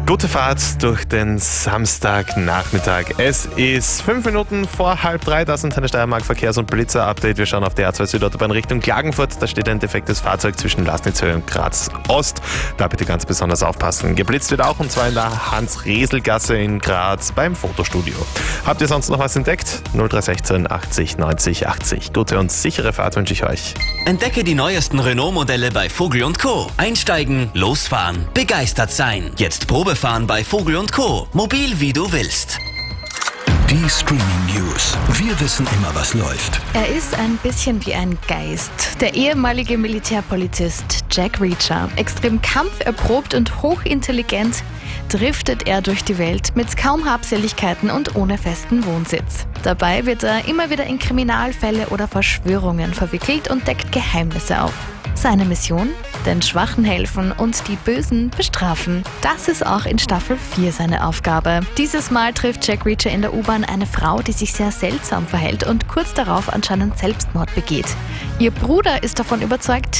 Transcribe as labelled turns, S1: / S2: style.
S1: Gute Fahrt durch den Samstagnachmittag. Es ist 5 Minuten vor 2:30. Das sind deine Steiermark Verkehrs- und Blitzer-Update. Wir schauen auf die A2 Südautobahn Richtung Klagenfurt. Da steht ein defektes Fahrzeug zwischen Lasnitzhöhe und Graz Ost. Da bitte ganz besonders aufpassen. Geblitzt wird auch, und zwar in der Hans-Resel-Gasse in Graz beim Fotostudio. Habt ihr sonst noch was entdeckt? 0316 80 90 80. Gute und sichere Fahrt wünsche ich euch.
S2: Entdecke die neuesten Renault-Modelle bei Vogel & Co. Einsteigen, losfahren, begeistert sein. Jetzt Probefahren bei Vogel & Co. Mobil wie du willst.
S3: Die Streaming News. Wir wissen immer, was läuft.
S4: Er ist ein bisschen wie ein Geist. Der ehemalige Militärpolizist Jack Reacher. Extrem kampferprobt und hochintelligent driftet er durch die Welt mit kaum Habseligkeiten und ohne festen Wohnsitz. Dabei wird er immer wieder in Kriminalfälle oder Verschwörungen verwickelt und deckt Geheimnisse auf. Seine Mission? Den Schwachen helfen und die Bösen bestrafen. Das ist auch in Staffel 4 seine Aufgabe. Dieses Mal trifft Jack Reacher in der U-Bahn eine Frau, die sich sehr seltsam verhält und kurz darauf anscheinend Selbstmord begeht. Ihr Bruder ist davon überzeugt,